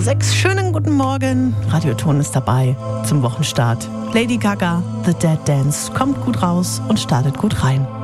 6. Schönen guten Morgen. Radioton ist dabei zum Wochenstart. Lady Gaga, The Dead Dance, kommt gut raus und startet gut rein.